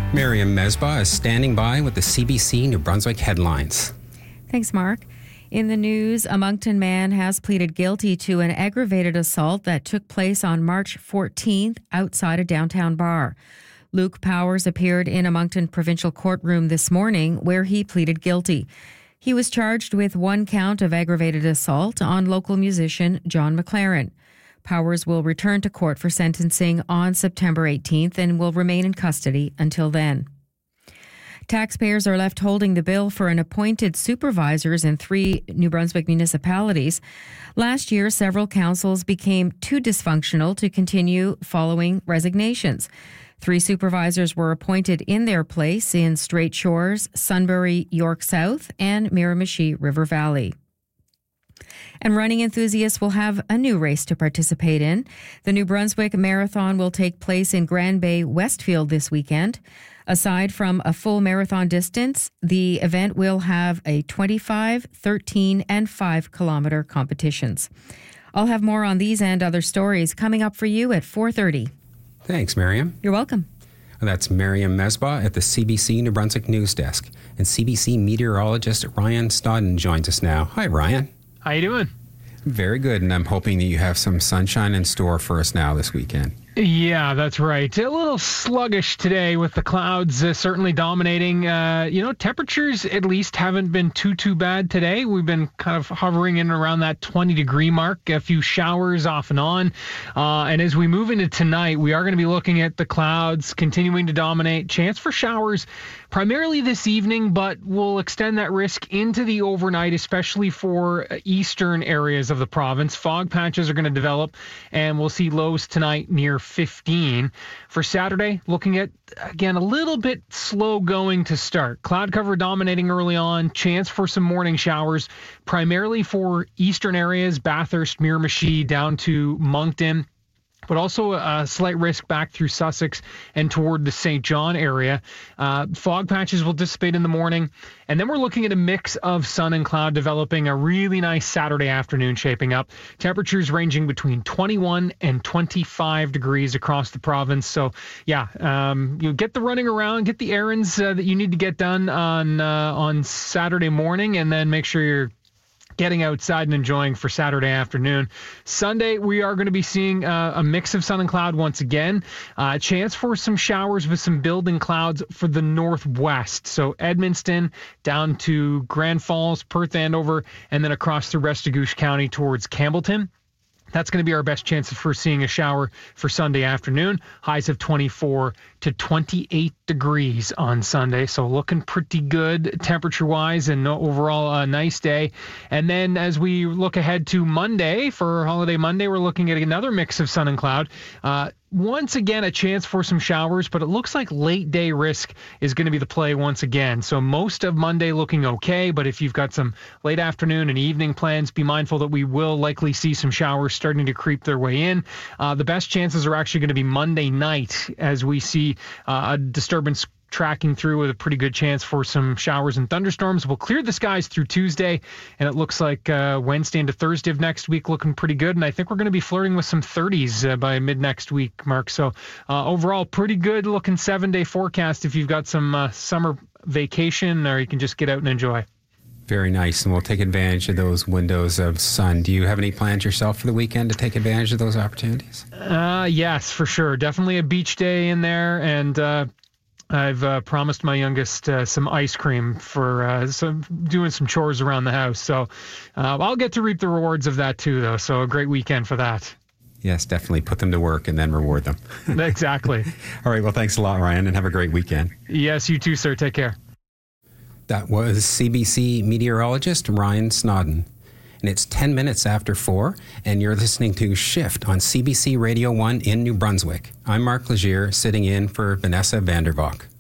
Miriam Mesbah is standing by with the CBC New Brunswick headlines. Thanks, Mark. In the news, a Moncton man has pleaded guilty to an aggravated assault that took place on March 14th outside a downtown bar. Luke Powers appeared in a Moncton provincial courtroom this morning where he pleaded guilty. He was charged with one count of aggravated assault on local musician John McLaren. Powers will return to court for sentencing on September 18th and will remain in custody until then. Taxpayers are left holding the bill for an appointed supervisors in 3 New Brunswick municipalities. Last year, several councils became too dysfunctional to continue following resignations. 3 supervisors were appointed in their place in Straight Shores, Sunbury, York South, and Miramichi River Valley. And running enthusiasts will have a new race to participate in. The New Brunswick Marathon will take place in Grand Bay, Westfield this weekend. Aside from a full marathon distance, the event will have a 25, 13, and 5-kilometer competitions. I'll have more on these and other stories coming up for you at 4:30. Thanks, Miriam. You're welcome. That's Miriam Mesbah at the CBC New Brunswick News Desk. And CBC meteorologist Ryan Snodden joins us now. Hi, Ryan. How you doing? Very good, and I'm hoping that you have some sunshine in store for us now this weekend. Yeah, that's right. A little sluggish today with the clouds certainly dominating. Temperatures at least haven't been too bad today. We've been kind of hovering in around that 20-degree mark, a few showers off and on. And as we move into tonight, we are going to be looking at the clouds continuing to dominate. Chance for showers primarily this evening, but we'll extend that risk into the overnight, especially for eastern areas of the province. Fog patches are going to develop, and we'll see lows tonight near 15. For Saturday, looking at, again, a little bit slow going to start. Cloud cover dominating early on. Chance for some morning showers, primarily for eastern areas, Bathurst, Miramichi, down to Moncton, but also a slight risk back through Sussex and toward the St. John area. Fog patches will dissipate in the morning. And then we're looking at a mix of sun and cloud developing, a really nice Saturday afternoon shaping up. Temperatures ranging between 21 and 25 degrees across the province. So, you get the running around, get the errands that you need to get done on Saturday morning, and then make sure you're getting outside and enjoying for Saturday afternoon. Sunday, we are going to be seeing a mix of sun and cloud once again. Chance for some showers with some building clouds for the northwest. So Edmundston down to Grand Falls, Perth, Andover, and then across the Restigouche County towards Campbellton. That's going to be our best chance for seeing a shower for Sunday afternoon. Highs of 24 to 28 degrees on Sunday. So looking pretty good temperature-wise, and overall a nice day. And then as we look ahead to Monday, for Holiday Monday, we're looking at another mix of sun and cloud. Once again, a chance for some showers, but it looks like late day risk is going to be the play once again. So most of Monday looking okay, but if you've got some late afternoon and evening plans, be mindful that we will likely see some showers starting to creep their way in. The best chances are actually going to be Monday night as we see a disturbance tracking through with a pretty good chance for some showers and thunderstorms. We'll clear the skies through Tuesday, and it looks like Wednesday into Thursday of next week looking pretty good. And I think we're going to be flirting with some 30s by mid next week, Mark. So overall, pretty good looking 7-day forecast if you've got some summer vacation, or you can just get out and enjoy. Very nice, and we'll take advantage of those windows of sun. Do you have any plans yourself for the weekend to take advantage of those opportunities? Yes, for sure. Definitely a beach day in there, and I've promised my youngest some ice cream for doing some chores around the house. So I'll get to reap the rewards of that too, though. So a great weekend for that. Yes, definitely. Put them to work and then reward them. Exactly. All right. Well, thanks a lot, Ryan, and have a great weekend. Yes, you too, sir. Take care. That was CBC meteorologist Ryan Snodden. And it's 10 minutes after 4, and you're listening to Shift on CBC Radio 1 in New Brunswick. I'm Mark Legier, sitting in for Vanessa Vandervalk.